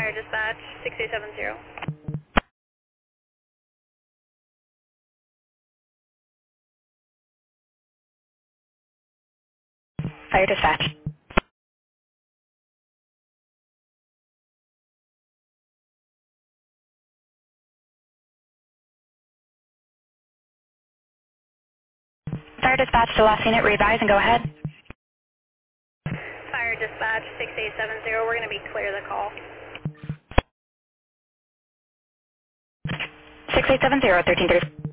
Fire dispatch 6870. Fire dispatch. Fire dispatch to last unit, readvise and go ahead. Fire dispatch 6870. We're going to be clear the call. 6870, 1330.